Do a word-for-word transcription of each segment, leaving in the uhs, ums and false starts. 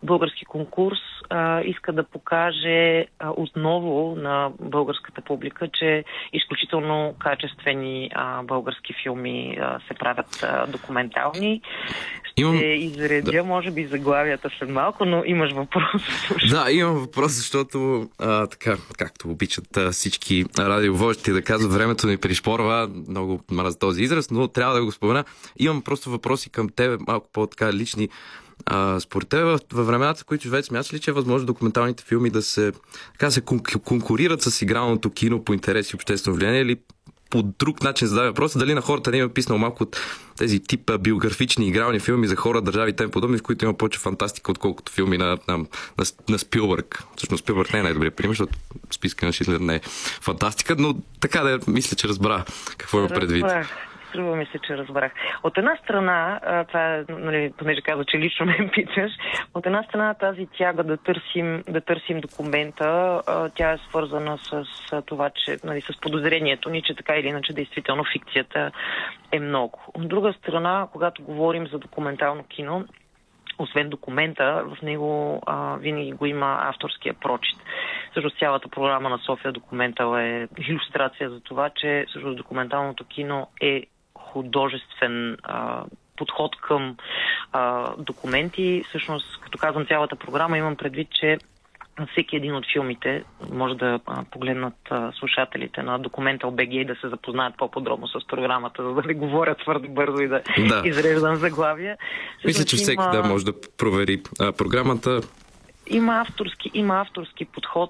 български конкурс а, иска да покаже а, отново на българската публика, че изключително качествени а, български филми а, се правят а, документални. Ще Имам... изредя, да. може би, заглавията след малко, но имаш въпрос. Да, имам въпрос, защото а, така, както обичат а, всички радиовождите да казват, времето ни пришпорва, много мразя този израз, но трябва да го спомена. Имам просто въпроси към тебе, малко по-така лични. А, според тебе, във времената, в които живеят, смяташ ли, че е възможно документалните филми да се, така, се конкурират с игралното кино по интерес и обществено влияние, или по друг начин задава въпроса, дали на хората не има писнал малко от тези типа биографични игрални филми за хора, държави и тем подобни, в които има повече фантастика, отколкото филми на, на, на, на Спилбърг. Всъщност Спилбърг не е най-добрият пример, защото списка на Шитлер не е фантастика, но така да мисля, че разбра какво има предвид. Струва ми се, че разбрах. От една страна, това е, нали, понеже каза, че лично ме питаш, от една страна тази тяга да търсим, да търсим документа, тя е свързана с това, че, нали, с подозрението ни, че така или иначе действително фикцията е много. От друга страна, когато говорим за документално кино, освен документа, в него а, винаги го има авторския прочит. Също цялата програма на София Документал е илюстрация за това, че също документалното кино е художествен а, подход към а, документи. Всъщност, като казвам цялата програма, имам предвид, че всеки един от филмите може да а, погледнат а, слушателите на Документал точка би джи и да се запознаят по-подробно с програмата, за да не говоря твърде бързо и да, да. изреждам заглавия. Мисля, че всеки има... да може да провери а, програмата. Има авторски, има авторски подход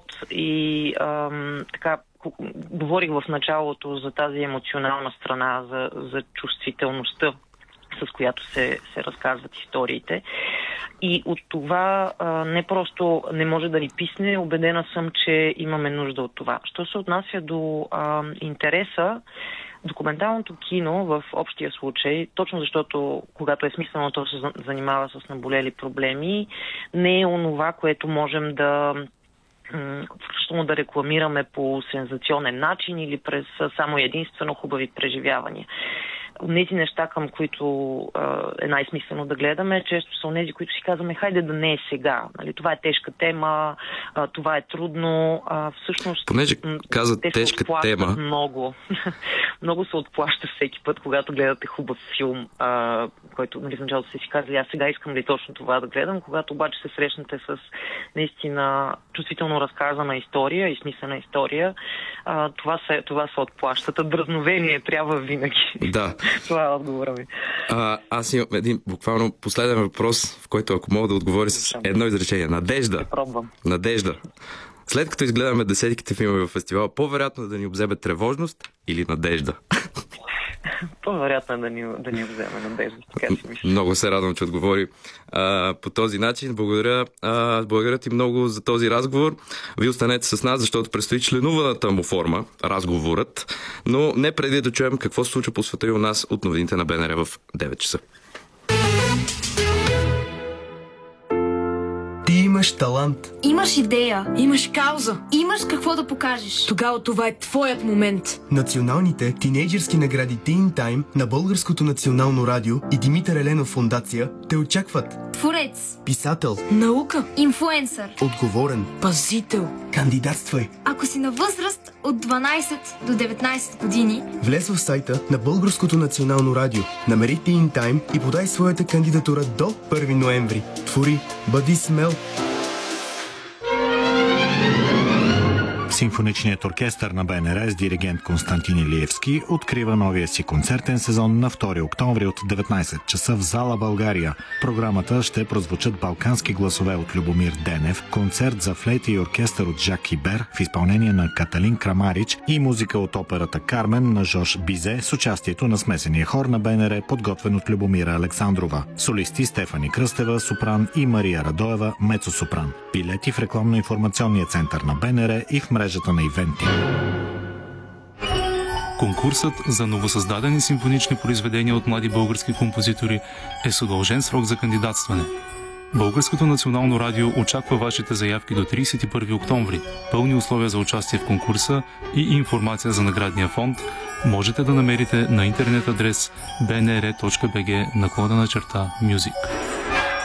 и ам, така говорих в началото за тази емоционална страна, за, за чувствителността, с която се, се разказват историите. И от това а, не просто не може да ни писне, убедена съм, че имаме нужда от това. Що се отнася до а, интереса, документалното кино в общия случай, точно защото когато е смислено, то се занимава с наболели проблеми, не е онова, което можем да включително да рекламираме по сензационен начин или през само единствено хубави преживявания. Тези неща, към които а, е най-смислено да гледаме, често са онези, които си казваме, хайде да не е сега. Нали, това е тежка тема, а, това е трудно. А, всъщност, понеже каза тежка тема. Много. Много се отплаща всеки път, когато гледате хубав филм, а, който, нали, в началото си казали, аз сега искам ли точно това да гледам, когато обаче се срещнете с наистина чувствително разказана история и смислена история, а, това, се, това се отплащата. Дръзновение трябва винаги. Да. Това е отговора ми. А, аз имам един буквално последен въпрос, в който ако мога да отговоря с едно изречение. Надежда. Ще пробвам. Надежда. След като изгледаме десетките филми в фестивала, по-вероятно да ни обземе тревожност или надежда? По-вероятно да ни, да ни обземе надежда. Така си мисля. Много се радвам, че отговори а, по този начин. Благодаря, а, благодаря ти много за този разговор. Вие останете с нас, защото предстои членуваната му форма, разговорът, но не преди да чуем какво се случва по света и у нас от новините на БНР в девет часа. Имаш талант. Имаш идея. Имаш кауза. Имаш какво да покажеш. Тогава това е твоят момент. Националните тинейджърски награди Teen Time на Българското национално радио и Димитър Еленов фондация те очакват. Творец. Писател. Наука. Инфлуенсър. Отговорен. Пазител. Кандидатствай. Ако си на възраст от дванайсет до деветнайсет години, влез в сайта на Българското национално радио, намери Teen Time и подай своята кандидатура до първи ноември. Твори, бъди смел. Симфоничният оркестър на БНР с диригент Константин Илиевски открива новия си концертен сезон на втори октомври от деветнайсет часа в зала България. Програмата ще прозвучат балкански гласове от Любомир Денев, концерт за флейта и оркестър от Жак Кибер в изпълнение на Каталин Крамарич и музика от операта Кармен на Жош Бизе с участието на смесения хор на БНР, подготвен от Любомира Александрова. Солисти Стефани Кръстева, сопран, и Мария Радоева, мецо-сопран. Билети в рекламно-информационния център на БНР и в мрежата на ивенти. Конкурсът за новосъздадени симфонични произведения от млади български композитори е с удължен срок за кандидатстване. Българското национално радио очаква вашите заявки до трийсет и първи октомври. Пълни условия за участие в конкурса и информация за наградния фонд можете да намерите на интернет адрес бнр точка бг наклона на черта music.